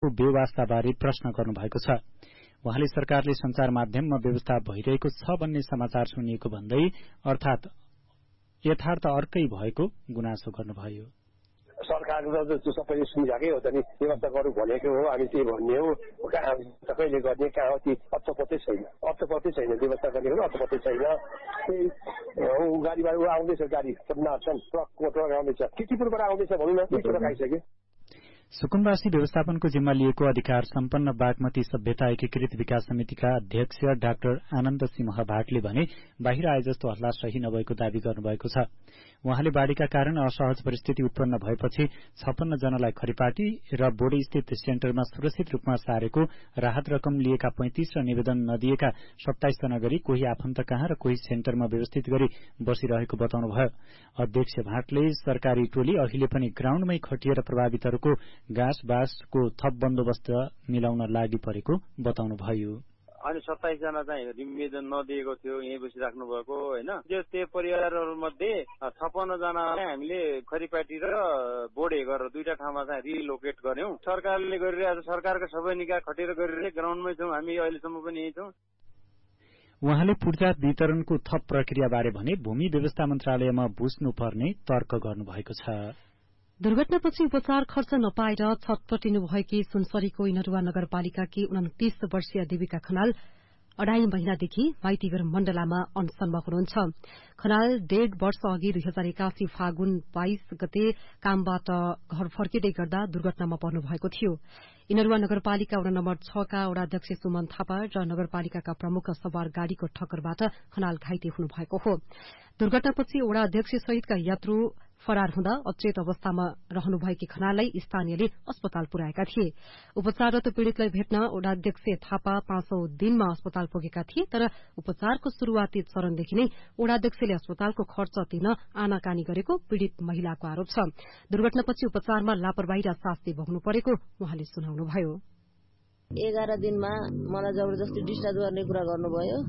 बेवास्ताबारे प्रश्न गर्नुभएको छ। उहाँले सरकारले संचार माध्यममा व्यवस्था भइरहेको छ भन्ने समाचार सुनिएको भन्दै अर्थात यथार्थ अर्कै भएको गुनासो गर्नुभयो। सरकारले त सबैले सुनिरहेकै हो त नि, व्यवस्था गर्नु भनेको हो, हामी त्यही भन्ने हो। कहाँ कहिले गर्ने, कहाँ ती अर्थपत्तै छैन, व्यवस्था गर्ने हो अर्थपत्तै छैन। त्यही गाडीबाट आउँदैछ, गाडी नाच्छन्, ट्रक आउँदैछ, किर्तिपुरबाट आउँदैछ भनौँ न, ट्रक आइसक्यो। सुकुम्बासी व्यवस्थापनको जिम्मा लिएको अधिकार सम्पन्न बागमती सभ्यता एकीकृत विकास समितिका अध्यक्ष डाक्टर आनन्द सिंह भाटले भने बाहिर आए जस्तो हल्ला सही नभएको दावी गर्नुभएको छ। उहाँले बाढ़ीका कारण असहज परिस्थिति उत्पन्न भएपछि 56 जनालाई खरिपाटी र बोडी स्थित सेन्टरमा सुरक्षित रूपमा सारेको, राहत रकम लिएका 35 र निवेदन नदिएका 27 जना गरी कोही आफन्त कहाँ र कोही सेन्टरमा व्यवस्थित गरी बसिरहेको बताउनुभयो। अध्यक्ष भाटले सरकारी टोली अहिले पनि ग्राउण्डमै खटिएर प्रभावितहरूको घाँस बाँसको थप बन्दोबस्त मिलाउन लागि परेको बताउनुभयो। अनि 27 जना चाहिँ निवेदन नदिएको थियो, यहीँ बसिराख्नु भएको होइन। त्यो परिवारहरूमध्ये 56 जनालाई हामीले खरिपाटी र बोडे गरेर दुईटा ठाउँमा चाहिँ रिलोकेट गर्यौं। सरकारले गरिरहेको, सरकारका सबै निकाय खटेर गरिरहेको, ग्राउण्डमै छौँ हामी, अहिलेसम्म पनि यही छौँ। उहाँले पूर्जा वितरणको थप प्रक्रियाबारे भने भूमि व्यवस्था मन्त्रालयमा बुझ्नुपर्ने तर्क गर्नुभएको छ। दुर्घटनापछि उपचार खर्च नपाएर छटपटिनु भएकी सुनसरीको इनरुवा नगरपालिकाकी 29 वर्षीय देविका खनाल 2.5 महिनादेखि माइतीघर मण्डलामा अनसनमा हुनुहुन्छ। खनाल 1.5 वर्ष अघि 2081 फागुन 22 गते कामबाट घर फर्किँदै गर्दा दुर्घटनामा पर्नु भएको थियो। इनरुवा नगरपालिका वडा नम्बर 6 का वडाध्यक्ष सुमन थापा र नगरपालिकाका प्रमुख सवार गाड़ीको ठक्करबाट खनाल घाइते हुनुभएको हो। दुर्घटनापछि वडा अध्यक्ष सहितका यात्रु फरार हुँदा अचेत अवस्थामा रहनुभएकी खनाललाई स्थानीयले अस्पताल पुर्याएका थिए। उपचाररत पीड़ितलाई भेट्न वडाध्यक्ष थापा 5औं दिनमा अस्पताल पुगेका थिए, तर उपचारको शुरूआती चरणदेखि नै वडाध्यक्षले अस्पतालको खर्च तिर्न आनाकानी गरेको पीड़ित महिलाको आरोप छ। दुर्घटनापछि उपचारमा लापरवाही र शास्ति भोग्नु परेको उहाँले सुनाउनुभयो। 11 दिनमा मलाई जबरजस्ती डिस्चार्ज गर्ने कुरा गर्नुभयो।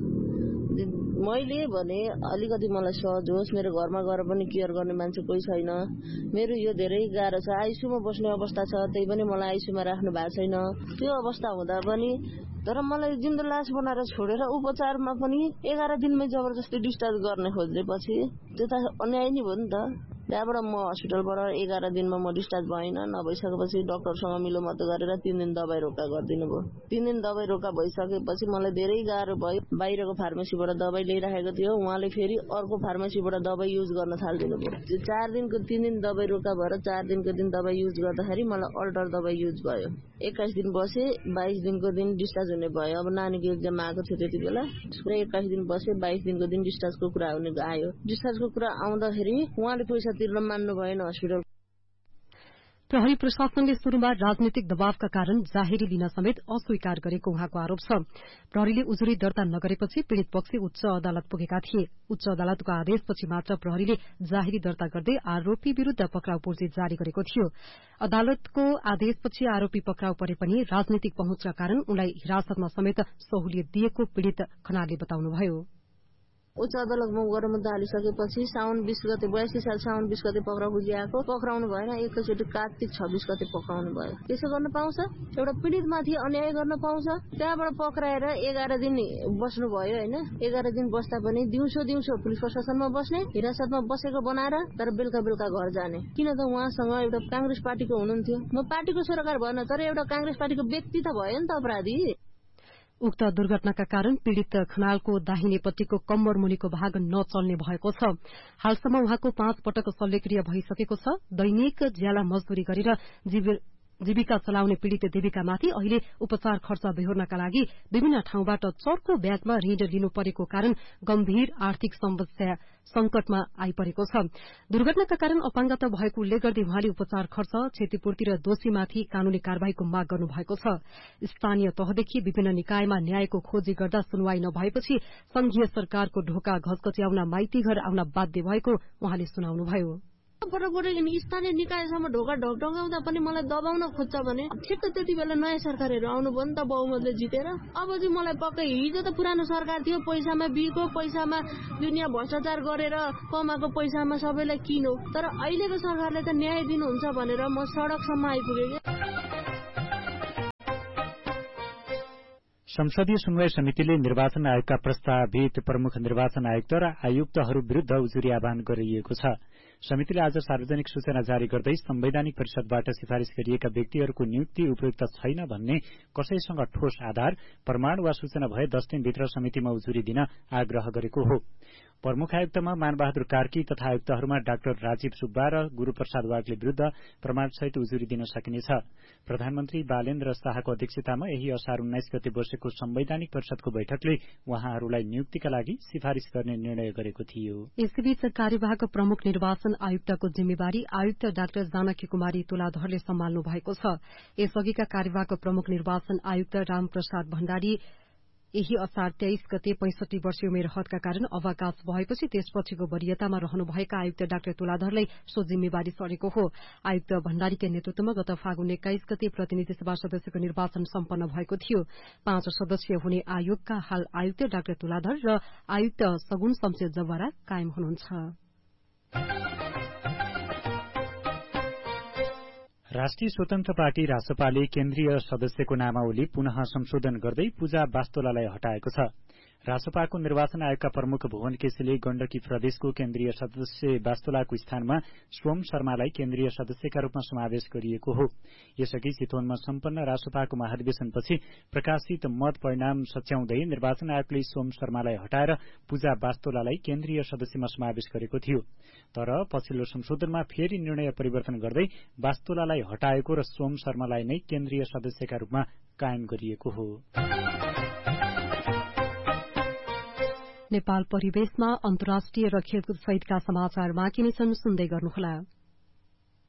मैले भने अलिकति मलाई सहज होस्, मेरो घरमा गएर पनि केयर गर्ने मान्छे कोही छैन, मेरो यो धेरै गाह्रो छ, आइसीयूमा बस्ने अवस्था छ, त्यही पनि मलाई आइसीयूमा राख्नु भएको छैन। त्यो अवस्था हुँदा पनि तर मलाई जिन्दो लास बनाएर छोडेर उपचारमा पनि 11 दिनमै जबरजस्ती डिस्चार्ज गर्ने खोजेपछि त्यो त अन्याय नै भयो नि त। त्यहाँबाट म हस्पिटलबाट 11 दिनमा म डिस्चार्ज भएन। नभइसकेपछि डाक्टरसँग मिलोमत गरेर 3 दिन दबाई रोका गरिदिनु भयो। 3 दिन दबाई रोका भइसकेपछि मलाई धेरै गाह्रो भयो। बाहिरको फार्मेसीबाट दबाई ल्याइराखेको थियो, उहाँले फेरि अर्को फार्मेसीबाट दबाई युज गर्न थालिदिनु भयो। त्यो 4 दिनको 3 दिन दबाई रोका भएर 4 दिनको दिन दबाई युज गर्दाखेरि मलाई अल्टर दबाई युज भयो। 21 दिन बसे, 22 दिनको दिन डिस्चार्ज हुने भयो। अब नानीको एक्जाम आएको थियो त्यति बेला, 21 दिन बसे, 22 दिनको दिन डिस्चार्जको कुरा आयो। डिस्चार्जको कुरा आउँदाखेरि उहाँले पैसा तिर्न मान्नु भएन हस्पिटल। प्रहरी प्रशासनले सुरुमा राजनीतिक दबावका कारण जाहेरी लिन समेत अस्वीकार गरेको उहाँको आरोप छ। प्रहरीले उजुरी दर्ता नगरेपछि पीड़ित पक्ष उच्च अदालत पुगेका थिए। उच्च अदालतको आदेशपछि मात्र प्रहरीले जाहेरी दर्ता गर्दै आरोपी विरूद्ध पक्राउ पूर्जी जारी गरेको थियो। अदालतको आदेशपछि आरोपी पक्राउ परे पनि राजनीतिक पहुँचका कारण उनलाई हिरासतमा समेत सहुलियत दिएको पीड़ित खनालले बताउनुभयो। उच्च अदालतमा गएर मुद्दा हालिसकेपछि साउन 20 गते 82 साल साउन 20 गते पक्राउ बुझिआएको, पक्राउनु भएन। एकैचोटि कार्तिक 26 गते पक्राउनु भयो। त्यसो गर्न पाउँछ? एउटा पीड़ितमाथि अन्याय गर्न पाउँछ? त्यहाँबाट पक्राएर 11 दिन बस्नु भयो हैन। 11 दिन बस्दा पनि दिउँसो पुलिस प्रशासनमा बस्ने, हिरासतमा बसेको बनाएर तर बेलुका घर जाने। किन त उहाँसँग एउटा कांग्रेस पार्टीको हुनुहुन्थ्यो। म पार्टीको सरकार भएन, तर एउटा कांग्रेस पार्टीको व्यक्ति त भयो नि त अपराधी। उक्त दुर्घटनाका कारण पीड़ित खनालको दाहिनेपट्टिको कम्मर मुनिको भाग नचल्ने भएको छ। हालसम्म उहाँको 5 पटक शल्यक्रिया भइसकेको छ। दैनिक ज्याला मजदूरी गरेर जीविका चलाउने पीड़ित देविकामाथि अहिले उपचार खर्च बेहोर्नका लागि विभिन्न ठाउँबाट चर्को ब्याजमा ऋण लिनु परेको कारण गम्भीर आर्थिक समस्या संकटमा आइपरेको छ। दुर्घटनाका कारण अपाङ्गता भएको उल्लेख गर्दै उहाँले उपचार खर्च, क्षतिपूर्ति र दोषीमाथि कानूनी कार्यवाहीको माग गर्नुभएको छ। स्थानीय तहदेखि विभिन्न निकायमा न्यायको खोजी गर्दा सुनवाई नभएपछि संघीय सरकारको ढोका घचघच्याउन माइतीघर आउन बाध्य भएको उहाँले सुनाउनुभयो। स्थानीय निकायसम्म ढोका ढकढकाउँदा पनि मलाई दबाउन खोज्छ भने ठिक त्यति बेला नयाँ सरकारहरू आउनुभयो नि त बहुमतले जितेर। अब चाहिँ मलाई पक्कै हिजो त पुरानो सरकार थियो, पैसामा बिको, पैसामा दुनियाँ भ्रष्टाचार गरेर कमाएको पैसामा सबैलाई किनो। तर अहिलेको सरकारले त न्याय दिनुहुन्छ भनेर म सडकसम्म आइपुगे। संसदीय सुनवाई समितिले निर्वाचन आयोगका प्रस्तावित प्रमुख निर्वाचन आयुक्त र आयुक्तहरू विरूद्ध उजुरी आह्वान गरिएको छ। समितिले आज सार्वजनिक सूचना जारी गर्दै संवैधानिक परिषदबाट सिफारिश गरिएका व्यक्तिहरूको नियुक्ति उपयुक्त छैन भन्ने कसैसँग ठोस आधार, प्रमाण वा सूचना भए 10 दिनभित्र समितिमा उजुरी दिन आग्रह गरेको हो। प्रमुख आयुक्तमा मानबहादुर कार्की तथा आयुक्तहरूमा डाक्टर राजीव सुब्बा र गुरूप्रसाद वाग्ले विरूद्ध प्रमाणसहित उजुरी दिन सकिनेछ। प्रधानमन्त्री बालेन्द्र शाहको अध्यक्षतामा यही असार 19 गते बसेको संवैधानिक परिषदको बैठकले उहाँहरूलाई नियुक्तिका लागि सिफारिश गर्ने निर्णय गरेको थियो। यसैबीच कार्यवाहक प्रमुख निर्वाचन आयुक्तको जिम्मेवारी आयुक्त डाक्टर जानकी कुमारी तुलाधरले सम्हाल्नु भएको छ। यसअघिका कार्यवाहक प्रमुख निर्वाचन आयुक्त रामप्रसाद भण्डारी यही असार 23 गते 65 वर्षीय उमेर हदका कारण अवकाश भएपछि त्यसपछिको वरियतामा रहनुभएका आयुक्त डाक्टर तुलाधरले सो जिम्मेवारी सरेको हो। आयुक्त भण्डारीका नेतृत्वमा गत फागुन 21 गते प्रतिनिधि सभा सदस्यको निर्वाचन सम्पन्न भएको थियो। 5 सदस्यीय हुने आयोगका हाल आयुक्त डाक्टर तुलाधर र आयुक्त सगुन शमशेर जवारा कायम हुनुहुन्छ। राष्ट्रिय स्वतन्त्र पार्टी रासपाले केन्द्रीय सदस्यको नामावली पुनः संशोधन गर्दै पूजा वास्तोलालाई हटाएको छ। रासपाको निर्वाचन आयोगका प्रमुख भुवन केसीले गण्डकी प्रदेशको केन्द्रीय सदस्य वास्तोलाको स्थानमा सोम शर्मालाई केन्द्रीय सदस्यका रूपमा समावेश गरिएको हो। यसअघि चितवनमा सम्पन्न रासपाको महाधिवेशनपछि प्रकाशित मत परिणाम सच्याउँदै निर्वाचन आयोगले सोम शर्मालाई हटाएर पूजा वास्तोलालाई केन्द्रीय सदस्यमा समावेश गरेको थियो। तर पछिल्लो संशोधनमा फेरि निर्णय परिवर्तन गर्दै वास्तोलालाई हटाएको र सोम शर्मालाई नै केन्द्रीय सदस्यका रूपमा कायम गरिएको हो। नेपाल परिवेशमा अन्तर्राष्ट्रिय र खेलकुद सहितका समाचार बाँकी नै छन्, सुन्दै गर्नुहोला।